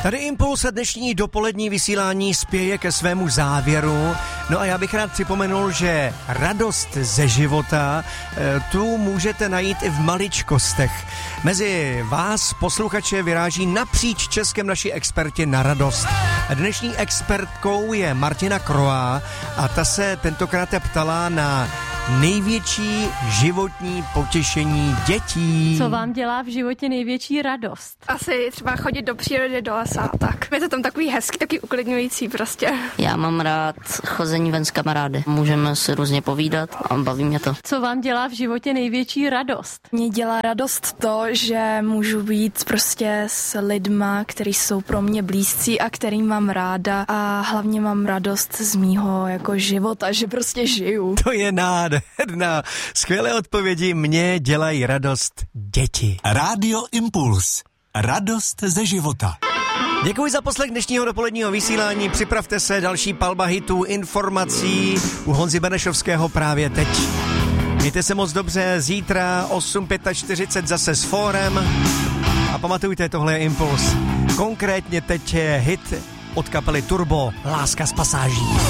Tady Impuls a dnešní dopolední vysílání spěje ke svému závěru. No a já bych rád připomenul, že radost ze života tu můžete najít i v maličkostech. Mezi vás, posluchače, vyráží napříč Českem naši experti na radost. Dnešní expertkou je Martina Kroá a ta se tentokrát ptala na největší životní potěšení dětí. Co vám dělá v životě největší radost? Asi třeba chodit do přírody, do lesa a tak. Je to tam takový hezký, taky uklidňující prostě. Já mám rád chození ven s kamarády. Můžeme si různě povídat a baví mě to. Co vám dělá v životě největší radost? Mně dělá radost to, že můžu být prostě s lidma, kteří jsou pro mě blízcí a který mám ráda a hlavně mám radost z mýho jako života, že prostě žiju. To je nádherná. Skvělé odpovědi. Mně dělají radost děti. Rádio Impuls. Radost ze života. Děkuji za poslech dnešního dopoledního vysílání. Připravte se, další palba hitů, informací u Honzy Benešovského právě teď. Mějte se moc dobře, zítra 8:45 zase s Fórem. A pamatujte, tohle je Impuls. Konkrétně teď je hit od kapely Turbo, Láska z pasáží.